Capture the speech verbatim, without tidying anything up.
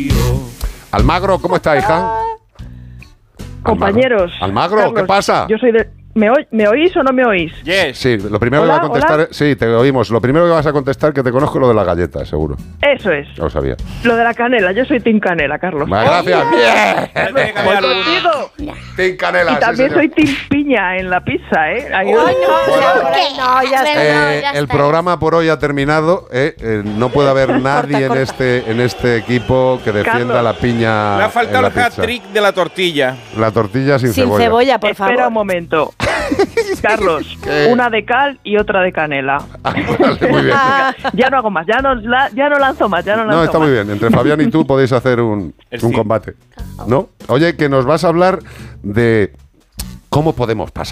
Almagro, ¿cómo está, hija? Compañeros. Almagro, Carlos, ¿qué pasa? Yo soy de... ¿Me, oy... ¿Me oís o no me oís? Yes. Sí, lo primero Hola, que vas a contestar... hola. Sí, te oímos. Lo primero que vas a contestar que te conozco es lo de la galleta, seguro. Eso es. Ya lo sabía. Lo de la canela. Yo soy Team Canela, Carlos. Vale, gracias. Bien. Tiene que cambiar Voy alguno. contigo. Team Canela, Y sí, también señor. soy Team Piña en la pizza, ¿eh? Ahí Ay, no, hombre, no, ya está. Eh, ya el está. programa por hoy ha terminado. eh, eh, no puede haber nadie en este en este equipo que defienda Carlos. la piña. Le ha en faltado la el pizza. hat-trick de la tortilla. La tortilla sin, Sin cebolla. cebolla, por Espera favor. un momento. Carlos, ¿Qué? una de cal y otra de canela. Ah, vale, muy bien. Ya no hago más, ya no, la- ya no lanzo más, ya no lanzo No, está más. muy bien. Entre Fabián y tú podéis hacer un, El un sí. combate. ¿No? Oye, que nos vas a hablar de cómo podemos pasar